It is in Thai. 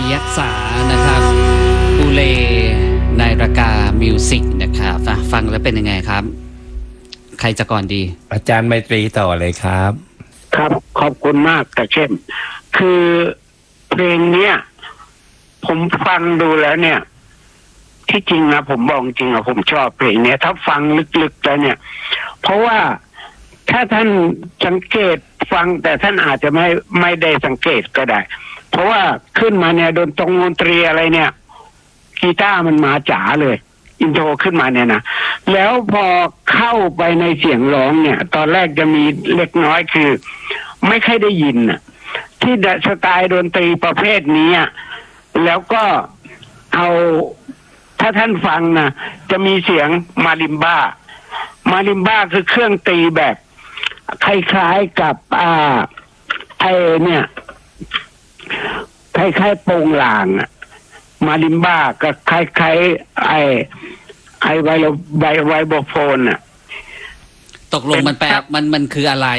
ยักษานะครับอูเลนายรากามิวสิกนะครับฟังแล้วเป็นยังไงครับใครจะก่อนดีอาจารย์ไมตรีต่อเลยครับครับขอบคุณมากแต่เข้มคือเพลงเนี้ยผมฟังดูแล้วเนี่ยที่จริงนะผมบอกจริงอะผมชอบเพลงเนี้ยถ้าฟังลึกๆแล้วเนี่ยเพราะว่าถ้าท่านสังเกตฟังแต่ท่านอาจจะไม่ได้สังเกตก็ได้ เพราะว่าขึ้นมาเนี่ยดนตรีอะไรเนี่ยกีตาร์มันมาจ๋าเลยอินโทรขึ้นมาเนี่ยนะแล้วพอเข้าไปในเสียงร้องเนี่ยตอนแรกจะมีเล็กน้อยคือไม่ค่อยได้ยินน่ะที่สไตล์ดนตรีประเภทนี้แล้วก็เอาถ้าท่านฟังนะจะมีเสียงมาริมบ้าคือเครื่องตีแบบคล้ายๆกับไอเนี่ยคล้ายๆโปงลางมาริมบ้าก็คล้ายๆไอไวโบโฟนตกลงมันแปลมันคืออะไร